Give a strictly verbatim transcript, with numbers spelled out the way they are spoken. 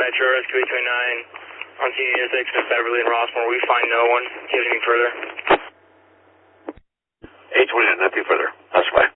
Metro, Rescue eight twenty-nine, on scene intersection of Beverly and Rossmore. We find no one. Do you have anything further? eight twenty-nine, nothing further. That's fine.